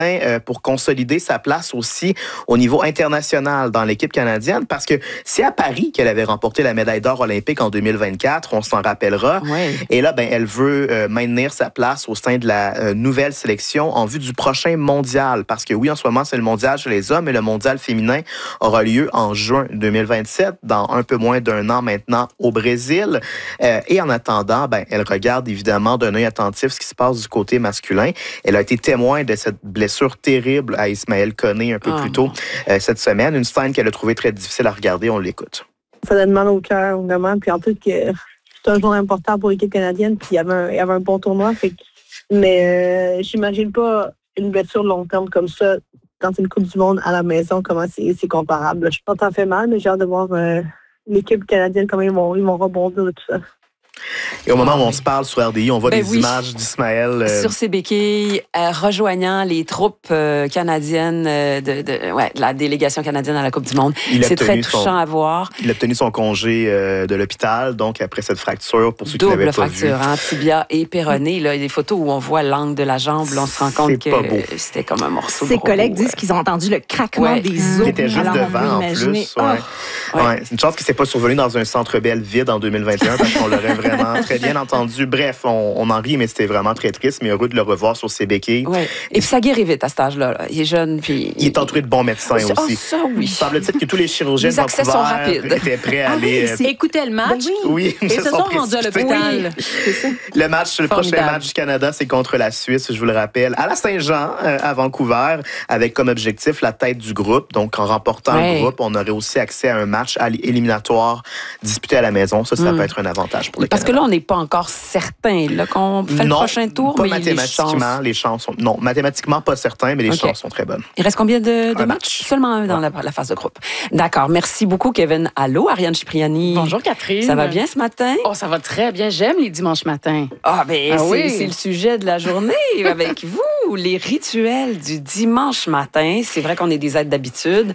pour consolider sa place aussi au niveau international dans l'équipe canadienne, parce que c'est à Paris qu'elle avait remporté la médaille d'or olympique en 2024, on s'en rappellera. Ouais. Et là, elle veut maintenir sa place au sein de la nouvelle sélection en vue du prochain mondial, parce que oui, en ce moment, c'est le mondial chez les hommes, mais le mondial féminin aura lieu en juin 2027, dans un peu moins d'un an maintenant au Brésil. Et en attendant, elle regarde évidemment d'un œil attentif ce qui se passe du côté masculin. Elle a été témoin de cette blessure terrible à Ismaël Koné un peu plus tôt cette semaine. Une scène qu'elle a trouvée très difficile à regarder. On l'écoute. Ça donne mal au cœur, vraiment. Puis en plus, que c'est un jour important pour l'équipe canadienne. Puis il y avait un bon tournoi. Mais j'imagine pas une blessure de long terme comme ça dans une Coupe du Monde à la maison, comment c'est comparable. Je pense que ça fait mal, mais j'ai hâte de voir l'équipe canadienne, comment ils vont rebondir de tout ça. Et au moment où on se parle sur RDI, on voit des images d'Ismaël. Sur ses béquilles, rejoignant les troupes canadiennes de la délégation canadienne à la Coupe du Monde. C'est très touchant à voir. Il a obtenu son congé de l'hôpital, donc après cette fracture, pour ceux qui n'avaient pas vu. Double fracture, tibia et péroné. Là, il y a des photos où on voit l'angle de la jambe. Là, on se rend compte que c'était comme un morceau de Ses collègues disent qu'ils ont entendu le craquement des os. Il était juste devant, en plus. C'est une chance qu'il ne s'est pas survenu dans un Centre Bell vide en 2021, parce qu'on l'aurait vraiment très bien entendu. Bref, on en rit, mais c'était vraiment très triste, mais heureux de le revoir sur ses béquilles. Ouais. Et puis ça guérit vite à cet âge-là. Il est jeune, puis... Il est entouré de bons médecins aussi. Ça, oui. Semble-t-il que tous les chirurgiens les accès sont rapides. étaient prêts à aller... Écoutaient le match oui, et se sont rendus à l'hôpital. Le prochain match du Canada, c'est contre la Suisse, je vous le rappelle, à la Saint-Jean, à Vancouver, avec comme objectif la tête du groupe. Donc, en remportant le groupe, on aurait aussi accès à un match éliminatoire disputé à la maison. Ça peut être un avantage pour le Canada. Parce que là, on n'est pas encore certain qu'on fait le prochain tour, pas mais mathématiquement, les chances sont... Non, mathématiquement, pas certain, mais les chances sont très bonnes. Il reste combien de matchs? Seulement un dans la phase de groupe. D'accord. Merci beaucoup, Kevin. Allô, Ariane Cipriani. Bonjour, Catherine. Ça va bien ce matin? Oh, ça va très bien. J'aime les dimanches matins. C'est le sujet de la journée avec vous, les rituels du dimanche matin. C'est vrai qu'on est des êtres d'habitude.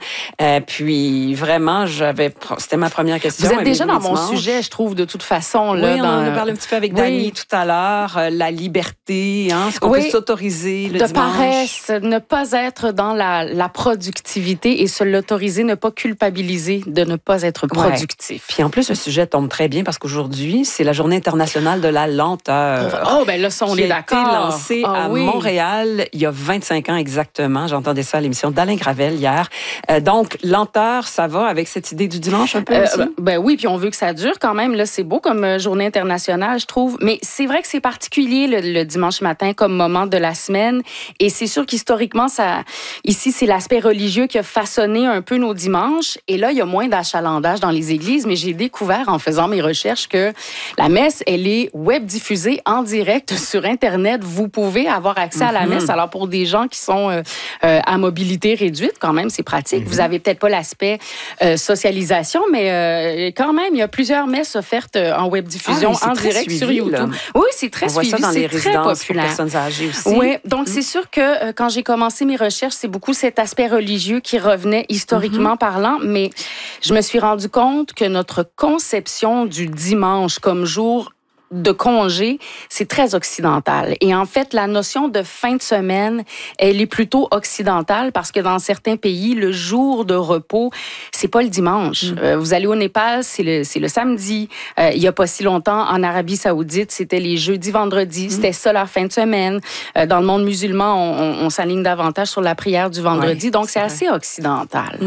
Puis vraiment, c'était ma première question. Vous êtes déjà dans mon sujet, je trouve, de toute façon. Là, on en a parlé un petit peu avec Dani tout à l'heure. La liberté, ce qu'on peut s'autoriser le dimanche. De paresse, ne pas être dans la productivité et se l'autoriser, ne pas culpabiliser de ne pas être productif. Puis en plus, le sujet tombe très bien parce qu'aujourd'hui, c'est la Journée internationale de la lenteur. Là, ça, on est d'accord. Qui a été lancée à Montréal il y a 25 ans exactement. J'entendais ça à l'émission d'Alain Gravel hier. Donc, lenteur, ça va avec cette idée du dimanche un peu aussi? Oui, puis on veut que ça dure quand même. Là, c'est beau comme Journée internationale, je trouve. Mais c'est vrai que c'est particulier le dimanche matin comme moment de la semaine. Et c'est sûr qu'historiquement, ici, c'est l'aspect religieux qui a façonné un peu nos dimanches. Et là, il y a moins d'achalandage dans les églises. Mais j'ai découvert en faisant mes recherches que la messe, elle est web diffusée en direct sur Internet. Vous pouvez avoir accès à la messe. Alors, pour des gens qui sont à mobilité réduite, quand même, c'est pratique. Vous avez peut-être pas l'aspect socialisation, mais quand même, il y a plusieurs messes offertes en web diffusion en direct sur YouTube. Là. Oui, c'est très suivi. On voit ça dans les résidences populaire. Pour personnes âgées aussi. Oui, donc c'est sûr que quand j'ai commencé mes recherches, c'est beaucoup cet aspect religieux qui revenait historiquement parlant, mais je me suis rendu compte que notre conception du dimanche comme jour de congé, c'est très occidental. Et en fait, la notion de fin de semaine, elle est plutôt occidentale parce que dans certains pays, le jour de repos, c'est pas le dimanche. Vous allez au Népal, c'est le samedi. Il y a pas si longtemps, en Arabie Saoudite, c'était les jeudis, vendredis. C'était ça la fin de semaine. Dans le monde musulman, on s'aligne davantage sur la prière du vendredi. Donc, c'est assez occidental.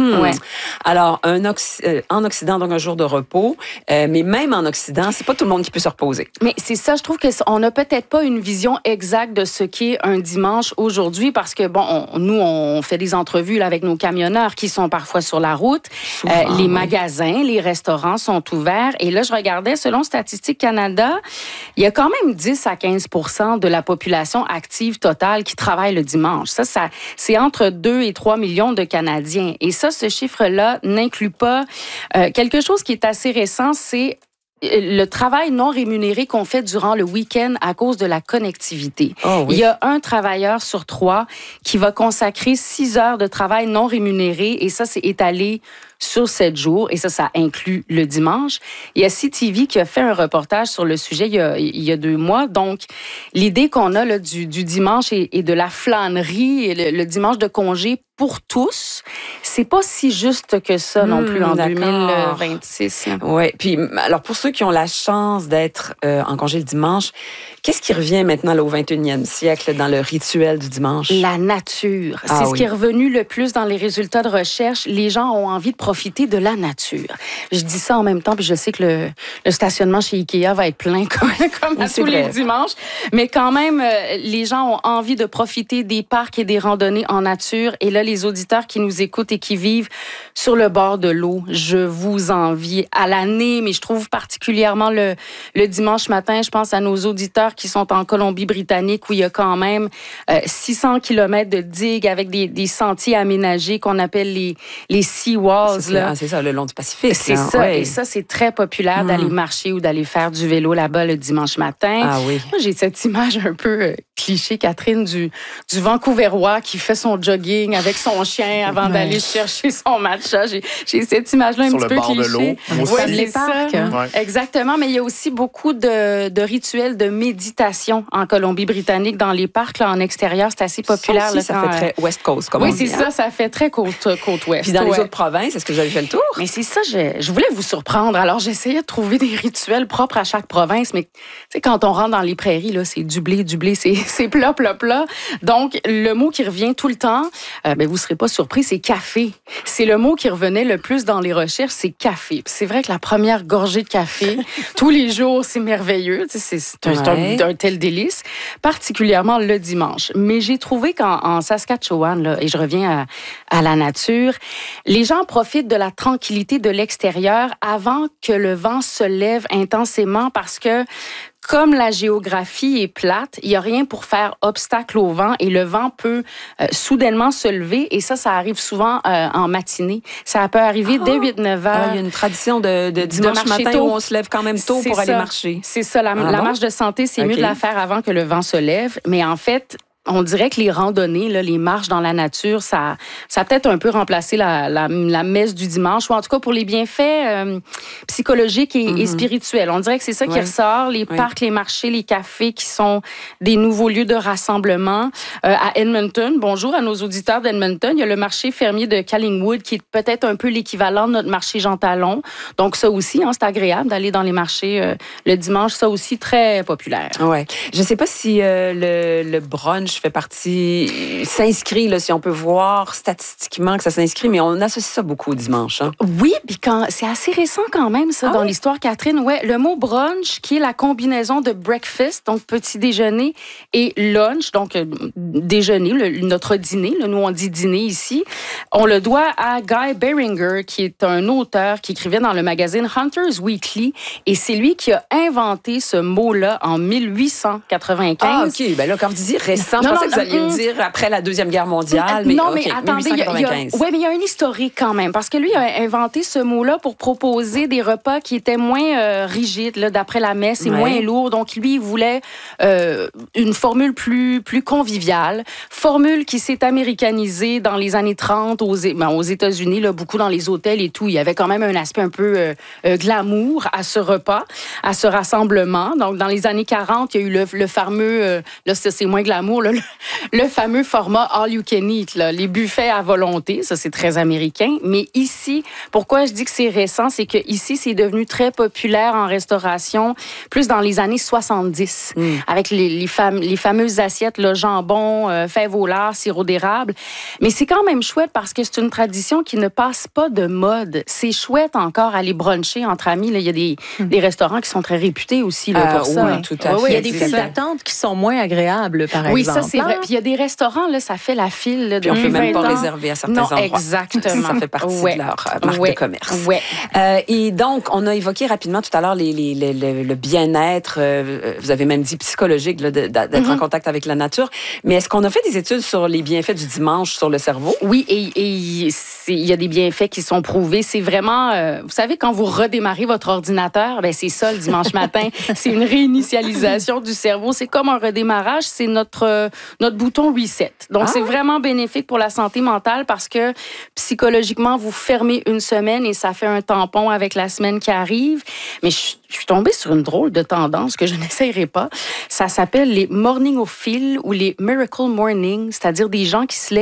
Alors, en Occident, donc un jour de repos. Mais même en Occident, c'est pas tout le monde qui peut se reposer. Mais c'est ça, je trouve qu'on n'a peut-être pas une vision exacte de ce qu'est un dimanche aujourd'hui parce que, nous, on fait des entrevues là, avec nos camionneurs qui sont parfois sur la route. Les magasins, les restaurants sont ouverts. Et là, je regardais, selon Statistique Canada, il y a quand même 10 à 15% de la population active totale qui travaille le dimanche. Ça c'est entre 2 et 3 millions de Canadiens. Et ça, ce chiffre-là n'inclut pas quelque chose qui est assez récent, c'est le travail non rémunéré qu'on fait durant le week-end à cause de la connectivité. Il y a un travailleur sur 3 qui va consacrer 6 heures de travail non rémunéré et ça, c'est étalé sur 7 jours, et ça inclut le dimanche. Il y a CTV qui a fait un reportage sur le sujet il y a 2 mois. Donc, l'idée qu'on a là, du dimanche et de la flânerie, et le dimanche de congé pour tous, c'est pas si juste que ça non plus en 2026. Oui, puis alors pour ceux qui ont la chance d'être en congé le dimanche, qu'est-ce qui revient maintenant là, au 21e siècle dans le rituel du dimanche? La nature. C'est ce qui est revenu le plus dans les résultats de recherche. Les gens ont envie de profiter de la nature. Je dis ça en même temps, puis je sais que le stationnement chez Ikea va être plein comme à tous les dimanches. Mais quand même, les gens ont envie de profiter des parcs et des randonnées en nature. Et là, les auditeurs qui nous écoutent et qui vivent sur le bord de l'eau, je vous envie à l'année, mais je trouve particulièrement le dimanche matin, je pense à nos auditeurs qui sont en Colombie-Britannique où il y a quand même 600 km de digues avec des sentiers aménagés qu'on appelle les sea walls. C'est ça, le long du Pacifique. C'est ça, ouais. Et ça, c'est très populaire d'aller marcher ou d'aller faire du vélo là-bas le dimanche matin. Ah oui. Moi, j'ai cette image un peu cliché, Catherine, du Vancouverois qui fait son jogging avec son chien avant d'aller chercher son matcha. J'ai cette image-là un petit peu cliché. Sur le bord de l'eau. Oui, les parcs. Exactement, mais il y a aussi beaucoup de rituels de méditation en Colombie-Britannique dans les parcs, là, en extérieur. C'est assez populaire. Ça, ça fait très West Coast, comme on dit. Oui, c'est ça fait très côte ouest. Puis dans les autres provinces, est-ce que vous avez fait le tour? Mais c'est ça, je voulais vous surprendre. Alors, j'essayais de trouver des rituels propres à chaque province, mais tu sais, quand on rentre dans les prairies, là, c'est du blé, c'est plat. Donc, le mot qui revient tout le temps, vous ne serez pas surpris, c'est café. C'est le mot qui revenait le plus dans les recherches, c'est café. Puis c'est vrai que la première gorgée de café, tous les jours, c'est merveilleux. C'est un tel délice, particulièrement le dimanche. Mais j'ai trouvé qu'en Saskatchewan, là, et je reviens à la nature, les gens profitent de la tranquillité de l'extérieur avant que le vent se lève intensément parce que comme la géographie est plate, il n'y a rien pour faire obstacle au vent et le vent peut soudainement se lever et ça arrive souvent en matinée. Ça peut arriver dès 8-9 heures. Il y a une tradition de dimanche matin où on se lève quand même tôt pour aller marcher. C'est ça. La marche de santé, c'est mieux de la faire avant que le vent se lève. Mais en fait, on dirait que les randonnées, là, les marches dans la nature, ça a peut-être un peu remplacé la messe du dimanche, ou en tout cas pour les bienfaits psychologiques et spirituels. On dirait que c'est ça qui ressort, les parcs, les marchés, les cafés qui sont des nouveaux lieux de rassemblement. À Edmonton, bonjour à nos auditeurs d'Edmonton, il y a le marché fermier de Collingwood qui est peut-être un peu l'équivalent de notre marché Jean Talon. Donc ça aussi, c'est agréable d'aller dans les marchés le dimanche, ça aussi très populaire. Ouais. Je ne sais pas si le brunch fait partie, s'inscrit, là, si on peut voir statistiquement que ça s'inscrit, mais on associe ça beaucoup au dimanche. Hein? Oui, puis c'est assez récent quand même, ça, dans l'histoire, Catherine. Ouais, le mot brunch, qui est la combinaison de breakfast, donc petit déjeuner, et lunch, donc déjeuner, notre dîner, là, nous on dit dîner ici, on le doit à Guy Beringer, qui est un auteur qui écrivait dans le magazine Hunter's Weekly, et c'est lui qui a inventé ce mot-là en 1895. Ah, OK. Ben là, quand vous disiez récent, je pensais que vous alliez me dire après la Deuxième Guerre mondiale. Mais attendez, mais il y a un historique quand même, parce que lui a inventé ce mot-là pour proposer des repas qui étaient moins rigides, là, d'après la messe, et moins lourds. Donc, lui, il voulait une formule plus conviviale, formule qui s'est américanisée dans les années 30 aux États-Unis, là, beaucoup dans les hôtels et tout. Il y avait quand même un aspect un peu glamour à ce repas, à ce rassemblement. Donc, dans les années 40, il y a eu le fameux, là, c'est moins glamour, là, le fameux format all you can eat, là, les buffets à volonté, ça c'est très américain. Mais ici, pourquoi je dis que c'est récent, c'est que ici c'est devenu très populaire en restauration, plus dans les années 70, avec les fameuses assiettes, le jambon, fèves au lard, sirop d'érable. Mais c'est quand même chouette parce que c'est une tradition qui ne passe pas de mode. C'est chouette encore aller bruncher entre amis. Là, il y a des restaurants qui sont très réputés aussi là, pour ça. Oui, tout à fait. Il y a des files d'attente qui sont moins agréables, par exemple. Oui, ça c'est vrai. Puis il y a des restaurants, là, ça fait la file. Là, puis on ne peut même pas réserver à certains endroits. Exactement. Ça fait partie de leur marque de commerce. Et donc, on a évoqué rapidement tout à l'heure le bien-être, vous avez même dit psychologique, là, d'être en contact avec la nature. Mais est-ce qu'on a fait des études sur les bienfaits du dimanche sur le cerveau? Oui, et il y a des bienfaits qui sont prouvés. C'est vraiment, vous savez, quand vous redémarrez votre ordinateur, ben c'est ça le dimanche matin. C'est une réinitialisation du cerveau. C'est comme un redémarrage. C'est notre notre bouton reset. Donc, c'est vraiment bénéfique pour la santé mentale parce que psychologiquement, vous fermez une semaine et ça fait un tampon avec la semaine qui arrive. Mais je suis tombée sur une drôle de tendance que je n'essayerai pas. Ça s'appelle les morningophiles ou les miracle morning, c'est-à-dire des gens qui se lèvent